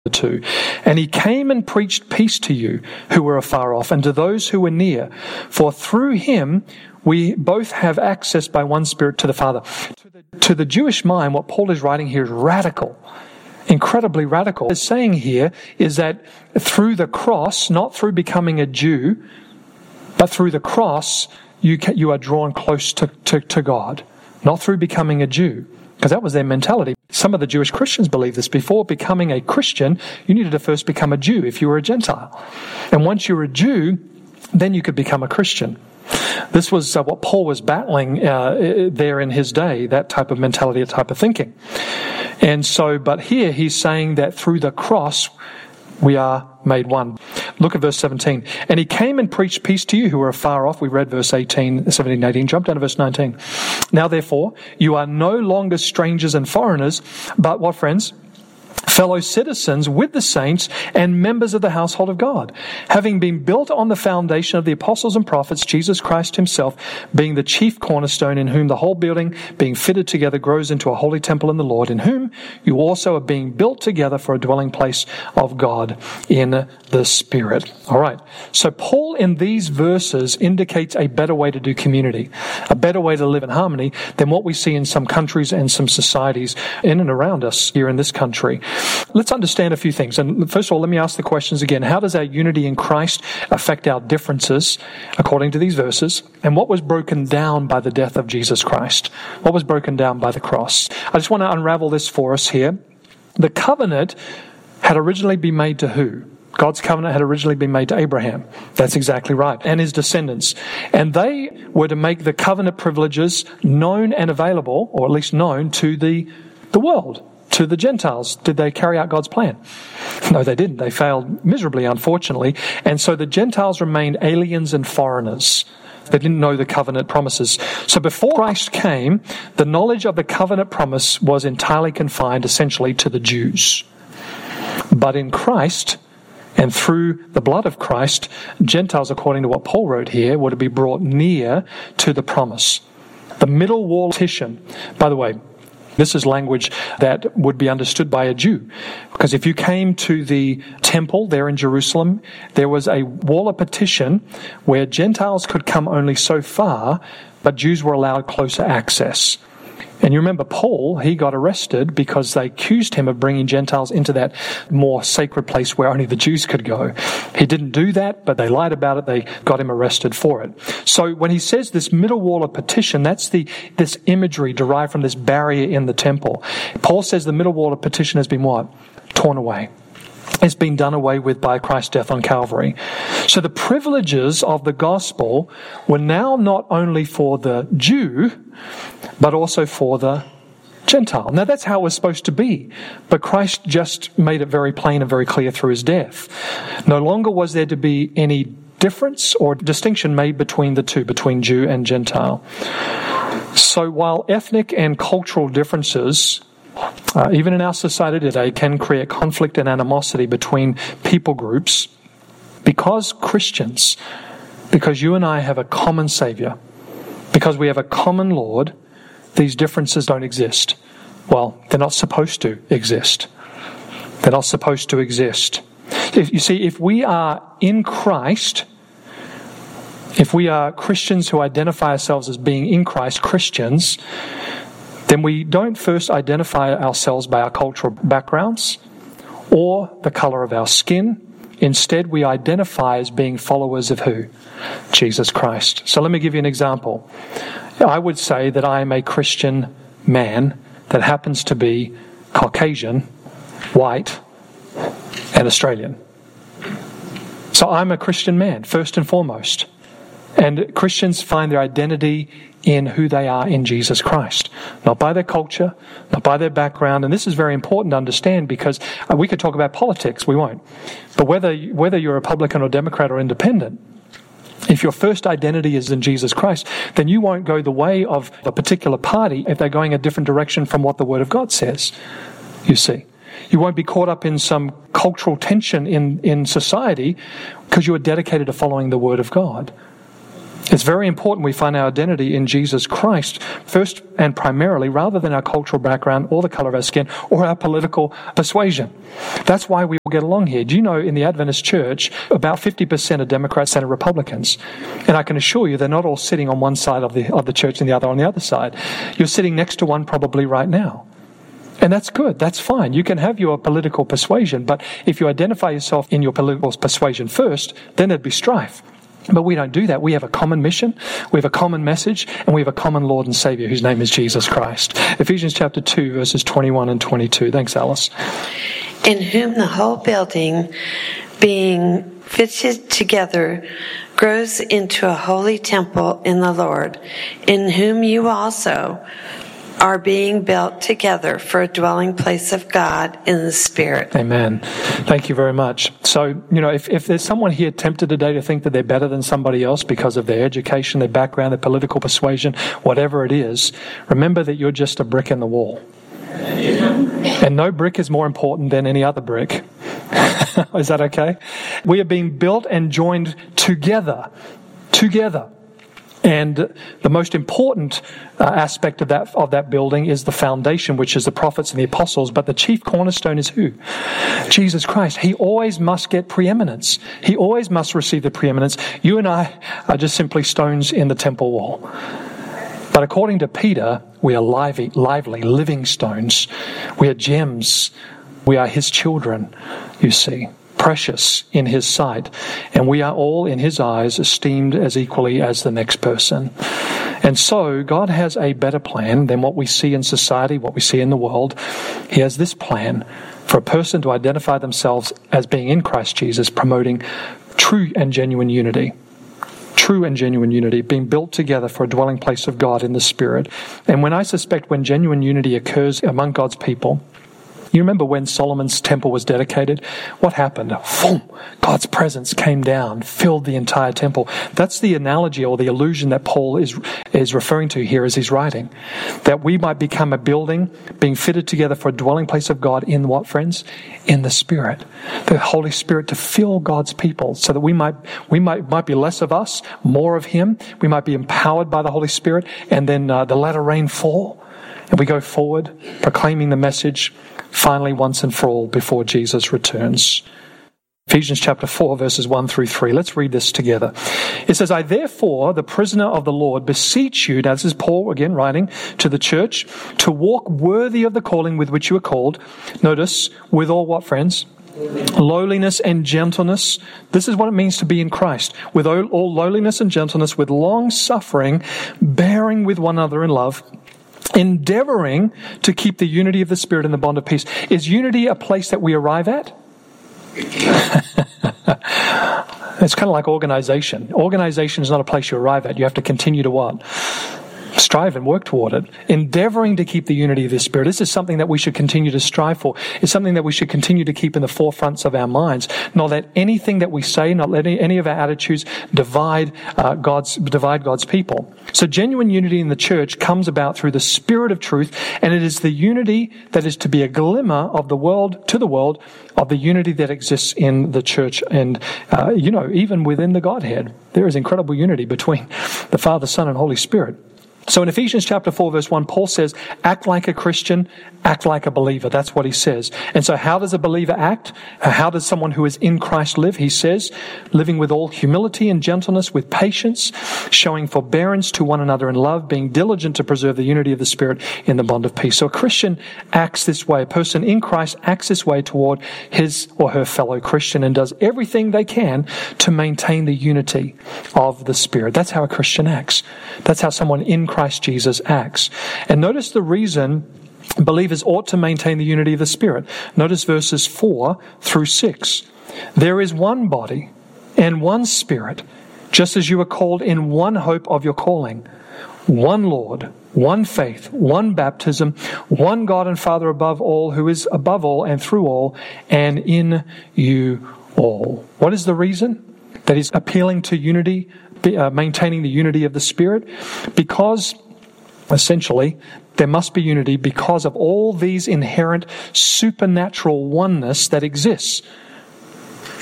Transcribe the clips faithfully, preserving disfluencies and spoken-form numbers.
two. And he came and preached peace to you who were afar off and to those who were near. For through him we both have access by one Spirit to the Father. To the, to the Jewish mind, what Paul is writing here is radical. Incredibly radical. What he's saying here is that through the cross, not through becoming a Jew, but through the cross, you can, you are drawn close to, to, to God. Not through becoming a Jew. Because that was their mentality. Some of the Jewish Christians believed this. Before becoming a Christian, you needed to first become a Jew if you were a Gentile. And once you were a Jew, then you could become a Christian. This was uh, what Paul was battling uh, there in his day, that type of mentality, that type of thinking. And so, but here he's saying that through the cross, we are made one. Look at verse seventeen. And he came and preached peace to you who were afar off. We read verse eighteen, seventeen, eighteen. Jump down to verse nineteen. Now therefore, you are no longer strangers and foreigners, but what, friends? Fellow citizens with the saints and members of the household of God, having been built on the foundation of the apostles and prophets, Jesus Christ himself being the chief cornerstone, in whom the whole building being fitted together grows into a holy temple in the Lord, in whom you also are being built together for a dwelling place of God in the Spirit. All right. So Paul in these verses indicates a better way to do community, a better way to live in harmony than what we see in some countries and some societies in and around us here in this country. Let's understand a few things. And first of all, let me ask the questions again. How does our unity in Christ affect our differences according to these verses? And what was broken down by the death of Jesus Christ? What was broken down by the cross? I just want to unravel this for us here. The covenant had originally been made to who? God's covenant had originally been made to Abraham. That's exactly right. And his descendants. And they were to make the covenant privileges known and available, or at least known, to the, the world. To the Gentiles. Did they carry out God's plan? No, they didn't. They failed miserably, unfortunately. And so the Gentiles remained aliens and foreigners. They didn't know the covenant promises. So before Christ came, the knowledge of the covenant promise was entirely confined essentially to the Jews. But in Christ, and through the blood of Christ, Gentiles, according to what Paul wrote here, were to be brought near to the promise. The middle wall petition, by the way, this is language that would be understood by a Jew. Because if you came to the temple there in Jerusalem, there was a wall of petition where Gentiles could come only so far, but Jews were allowed closer access. And you remember Paul, he got arrested because they accused him of bringing Gentiles into that more sacred place where only the Jews could go. He didn't do that, but they lied about it. They got him arrested for it. So when he says this middle wall of petition, that's the this imagery derived from this barrier in the temple. Paul says the middle wall of petition has been what? Torn away. It's been done away with by Christ's death on Calvary. So the privileges of the gospel were now not only for the Jew, but also for the Gentile. Now that's how it was supposed to be. But Christ just made it very plain and very clear through his death. No longer was there to be any difference or distinction made between the two, between Jew and Gentile. So while ethnic and cultural differences, Uh, even in our society today, can create conflict and animosity between people groups, because Christians, because you and I have a common Savior, because we have a common Lord, these differences don't exist. Well, they're not supposed to exist. They're not supposed to exist. If, you see, if we are in Christ, if we are Christians who identify ourselves as being in Christ, Christians, then we don't first identify ourselves by our cultural backgrounds or the color of our skin. Instead, we identify as being followers of who? Jesus Christ. So let me give you an example. I would say that I am a Christian man that happens to be Caucasian, white, and Australian. So I'm a Christian man, first and foremost. And Christians find their identity in who they are in Jesus Christ. Not by their culture, not by their background. And this is very important to understand, because we could talk about politics, we won't. But whether whether you're a Republican or Democrat or independent, if your first identity is in Jesus Christ, then you won't go the way of a particular party if they're going a different direction from what the Word of God says, you see. You won't be caught up in some cultural tension in, in society because you are dedicated to following the Word of God. It's very important we find our identity in Jesus Christ first and primarily, rather than our cultural background or the color of our skin or our political persuasion. That's why we all get along here. Do you know in the Adventist church, about fifty percent are Democrats and are Republicans? And I can assure you they're not all sitting on one side of the, of the church and the other on the other side. You're sitting next to one probably right now. And that's good. That's fine. You can have your political persuasion, but if you identify yourself in your political persuasion first, then there'd be strife. But we don't do that. We have a common mission, we have a common message, and we have a common Lord and Savior whose name is Jesus Christ. Ephesians chapter two, verses twenty-one and twenty-two. Thanks, Alice. In whom the whole building, being fitted together, grows into a holy temple in the Lord, in whom you also are being built together for a dwelling place of God in the Spirit. Amen. Thank you very much. So, you know, if, if there's someone here tempted today to think that they're better than somebody else because of their education, their background, their political persuasion, whatever it is, remember that you're just a brick in the wall. And no brick is more important than any other brick. Is that okay? We are being built and joined together. Together. And the most important uh, aspect of that of that building is the foundation, which is the prophets and the apostles. But the chief cornerstone is who? Jesus Christ. He always must get preeminence. He always must receive the preeminence. You and I are just simply stones in the temple wall. But according to Peter, we are lively, lively, living stones. We are gems. We are his children, you see. Precious in his sight, and we are all in his eyes esteemed as equally as the next person. And so God has a better plan than what we see in society, what we see in the world. He has this plan for a person to identify themselves as being in Christ Jesus, promoting true and genuine unity. True and genuine unity, being built together for a dwelling place of God in the Spirit. And when I suspect when genuine unity occurs among God's people, you remember when Solomon's temple was dedicated? What happened? Boom! God's presence came down, filled the entire temple. That's the analogy or the illusion that Paul is is referring to here as he's writing. That we might become a building being fitted together for a dwelling place of God in what, friends? In the Spirit. The Holy Spirit to fill God's people so that we might we might might be less of us, more of Him. We might be empowered by the Holy Spirit, and then uh, the latter rain fall. And we go forward, proclaiming the message, finally once and for all before Jesus returns. Ephesians chapter four, verses one through three. Let's read this together. It says, I therefore, the prisoner of the Lord, beseech you, now this is Paul again writing to the church, to walk worthy of the calling with which you are called. Notice, with all what, friends? Lowliness and gentleness. This is what it means to be in Christ. With all lowliness and gentleness, with long suffering, bearing with one another in love, endeavoring to keep the unity of the Spirit in the bond of peace. Is unity a place that we arrive at? It's kind of like organization. Organization is not a place you arrive at. You have to continue to what? Strive and work toward it. Endeavoring to keep the unity of the Spirit. This is something that we should continue to strive for. It's something that we should continue to keep in the forefronts of our minds. Not let anything that we say, not let any, any of our attitudes divide uh, God's divide God's people. So genuine unity in the church comes about through the Spirit of truth, and it is the unity that is to be a glimmer of the world to the world of the unity that exists in the church. And uh, you know, even within the Godhead, there is incredible unity between the Father, Son, and Holy Spirit. So in Ephesians chapter four, verse one, Paul says, act like a Christian, act like a believer. That's what he says. And so how does a believer act? How does someone who is in Christ live? He says, living with all humility and gentleness, with patience, showing forbearance to one another in love, being diligent to preserve the unity of the Spirit in the bond of peace. So a Christian acts this way. A person in Christ acts this way toward his or her fellow Christian and does everything they can to maintain the unity of the Spirit. That's how a Christian acts. That's how someone in Christ Jesus acts. And notice the reason believers ought to maintain the unity of the Spirit. Notice verses four through six. There is one body and one Spirit, just as you are called in one hope of your calling. One Lord, one faith, one baptism, one God and Father above all, who is above all and through all and in you all. What is the reason that he's appealing to unity, uh, maintaining the unity of the Spirit? Because essentially, there must be unity because of all these inherent supernatural oneness that exists.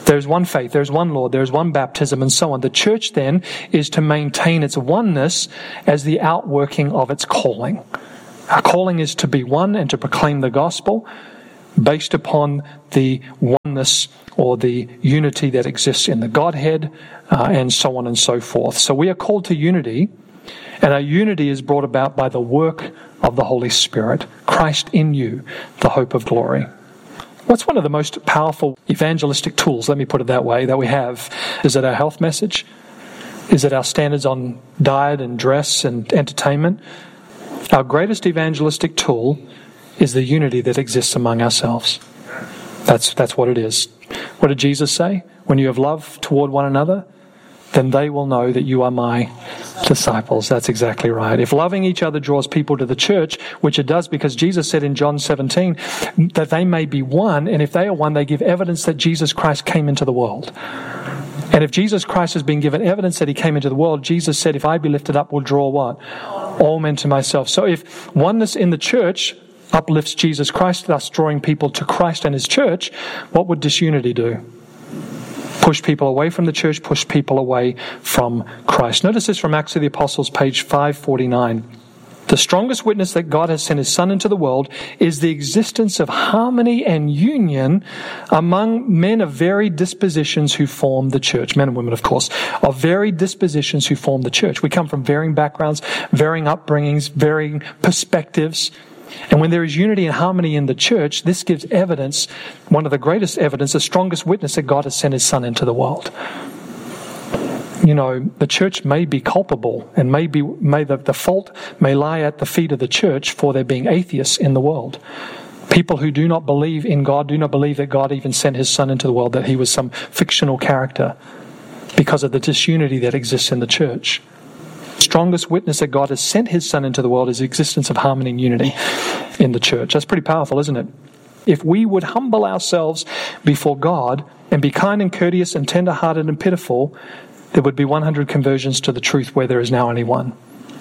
There's one faith, there's one Lord, there's one baptism, and so on. The church then is to maintain its oneness as the outworking of its calling. Our calling is to be one and to proclaim the gospel based upon the oneness or the unity that exists in the Godhead, uh, and so on and so forth. So we are called to unity, and our unity is brought about by the work of the Holy Spirit. Christ in you, the hope of glory. What's one of the most powerful evangelistic tools, let me put it that way, that we have? Is it our health message? Is it our standards on diet and dress and entertainment? Our greatest evangelistic tool is the unity that exists among ourselves. That's that's what it is. What did Jesus say? When you have love toward one another, then they will know that you are my disciples. That's exactly right. If loving each other draws people to the church, which it does because Jesus said in John seventeen that they may be one, and if they are one, they give evidence that Jesus Christ came into the world. And if Jesus Christ has been given evidence that he came into the world, Jesus said, if I be lifted up, will draw what? All men to myself. So if oneness in the church uplifts Jesus Christ, thus drawing people to Christ and his church, what would disunity do? Push people away from the church, push people away from Christ. Notice this from Acts of the Apostles, page five forty-nine. The strongest witness that God has sent his Son into the world is the existence of harmony and union among men of varied dispositions who form the church. Men and women, of course, of varied dispositions who form the church. We come from varying backgrounds, varying upbringings, varying perspectives. And when there is unity and harmony in the church, this gives evidence, one of the greatest evidence, the strongest witness that God has sent his Son into the world. You know, the church may be culpable, and may be, may the, the fault may lie at the feet of the church for there being atheists in the world. People who do not believe in God, do not believe that God even sent his Son into the world, that he was some fictional character because of the disunity that exists in the church. Strongest witness that God has sent his Son into the world is the existence of harmony and unity in the church. That's pretty powerful, isn't it? If we would humble ourselves before God and be kind and courteous and tender-hearted and pitiful, there would be one hundred conversions to the truth where there is now only one.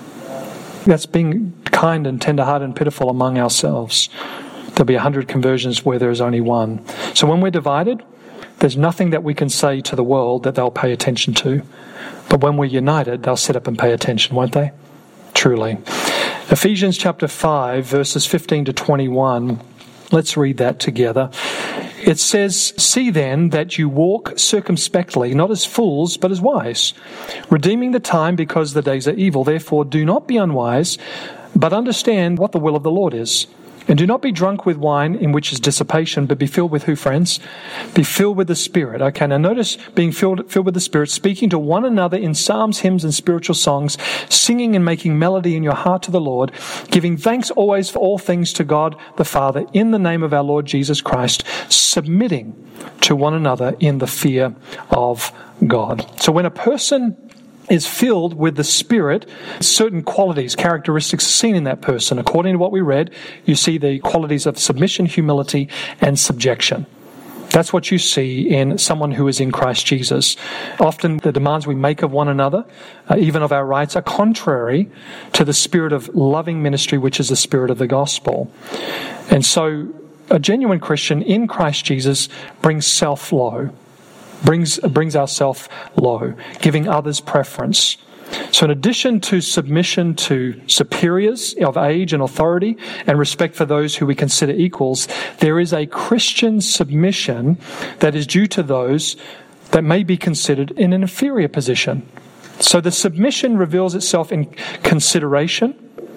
That's being kind and tender-hearted and pitiful among ourselves. There'll be one hundred conversions where there is only one. So when we're divided, there's nothing that we can say to the world that they'll pay attention to. But when we're united, they'll sit up and pay attention, won't they? Truly. Ephesians chapter five, verses fifteen to twenty-one. Let's read that together. It says, see then that you walk circumspectly, not as fools, but as wise, redeeming the time because the days are evil. Therefore, do not be unwise, but understand what the will of the Lord is. And do not be drunk with wine, in which is dissipation, but be filled with who, friends? Be filled with the Spirit. Okay, now notice being filled, filled with the Spirit, speaking to one another in psalms, hymns, and spiritual songs, singing and making melody in your heart to the Lord, giving thanks always for all things to God the Father, in the name of our Lord Jesus Christ, submitting to one another in the fear of God. So when a person is filled with the Spirit, certain qualities, characteristics are seen in that person. According to what we read, you see the qualities of submission, humility, and subjection. That's what you see in someone who is in Christ Jesus. Often the demands we make of one another, uh, even of our rights, are contrary to the spirit of loving ministry, which is the spirit of the gospel. And so a genuine Christian in Christ Jesus brings self low. Brings brings ourselves low, giving others preference. So in addition to submission to superiors of age and authority and respect for those who we consider equals, there is a Christian submission that is due to those that may be considered in an inferior position. So the submission reveals itself in consideration.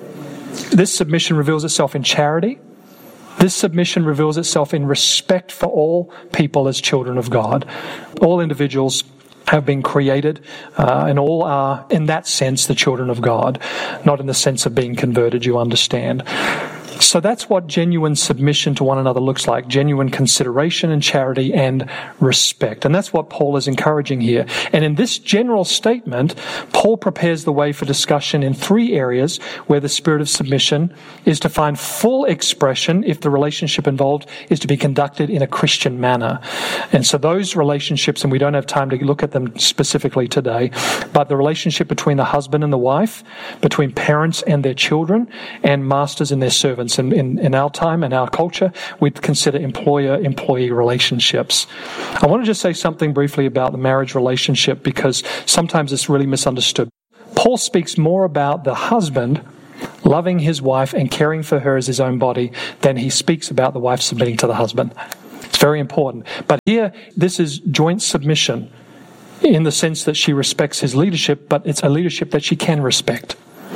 This submission reveals itself in charity. This submission reveals itself in respect for all people as children of God. All individuals have been created, uh, and all are, in that sense, the children of God. Not in the sense of being converted, you understand. So that's what genuine submission to one another looks like. Genuine consideration and charity and respect. And that's what Paul is encouraging here. And in this general statement, Paul prepares the way for discussion in three areas where the spirit of submission is to find full expression if the relationship involved is to be conducted in a Christian manner. And so those relationships, and we don't have time to look at them specifically today, but the relationship between the husband and the wife, between parents and their children, and masters and their servants. difference. In, in, in our time and our culture, we'd consider employer-employee relationships. I want to just say something briefly about the marriage relationship because sometimes it's really misunderstood. Paul speaks more about the husband loving his wife and caring for her as his own body than he speaks about the wife submitting to the husband. It's very important. But here, this is joint submission in the sense that she respects his leadership, but it's a leadership that she can respect.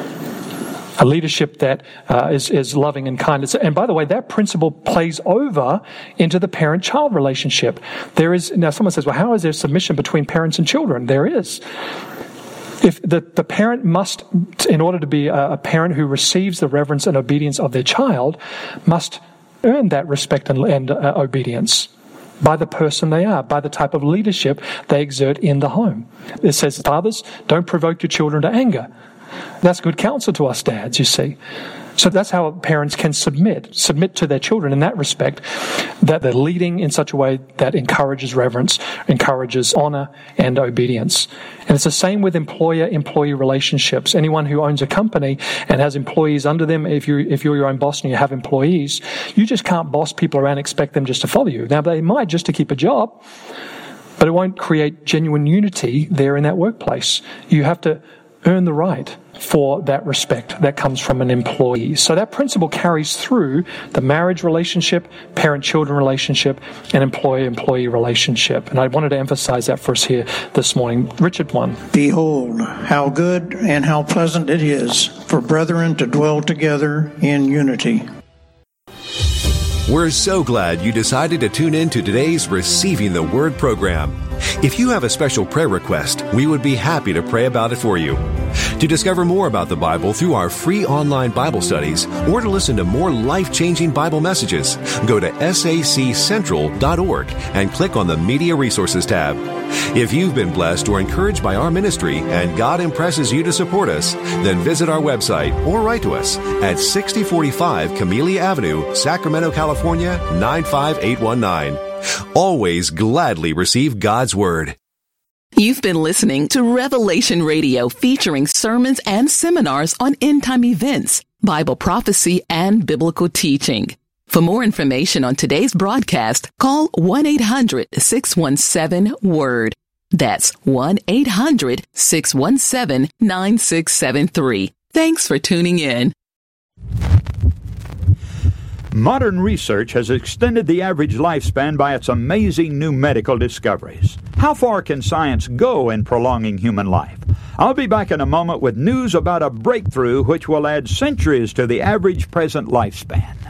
A leadership that uh, is, is loving and kind. And by the way, that principle plays over into the parent-child relationship. There is, now someone says, well, how is there submission between parents and children? There is. If the, the parent must, in order to be a, a parent who receives the reverence and obedience of their child, must earn that respect and, and uh, obedience by the person they are, by the type of leadership they exert in the home. It says, fathers, don't provoke your children to anger. That's good counsel to us dads, you see. So that's how parents can submit, submit to their children in that respect, that they're leading in such a way that encourages reverence, encourages honor and obedience. And it's the same with employer-employee relationships. Anyone who owns a company and has employees under them, if you if you're your own boss and you have employees, you just can't boss people around and expect them just to follow you. Now, they might just to keep a job, but it won't create genuine unity there in that workplace. You have to earn the right for that respect that comes from an employee. So that principle carries through the marriage relationship, parent-children relationship, and employer-employee relationship. And I wanted to emphasize that for us here this morning. Richard one. Behold, how good and how pleasant it is for brethren to dwell together in unity. We're so glad you decided to tune in to today's Receiving the Word program. If you have a special prayer request, we would be happy to pray about it for you. To discover more about the Bible through our free online Bible studies or to listen to more life-changing Bible messages, go to S A C central dot org and click on the Media Resources tab. If you've been blessed or encouraged by our ministry and God impresses you to support us, then visit our website or write to us at sixty forty-five Camellia Avenue, Sacramento, California, nine five eight one nine. Always gladly receive God's Word. You've been listening to Revelation Radio, featuring sermons and seminars on end-time events, Bible prophecy, and biblical teaching. For more information on today's broadcast, call one eight hundred six one seven WORD. That's one eight hundred six one seven nine six seven three. Thanks for tuning in. Modern research has extended the average lifespan by its amazing new medical discoveries. How far can science go in prolonging human life? I'll be back in a moment with news about a breakthrough which will add centuries to the average present lifespan.